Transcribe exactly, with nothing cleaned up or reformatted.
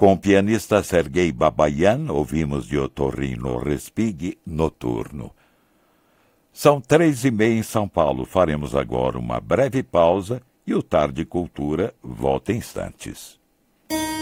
Com o pianista Sergei Babayan, ouvimos de Otorrino Respighi, Noturno. São três e meia em São Paulo. Faremos agora uma breve pausa e o Tarde Cultura volta em instantes.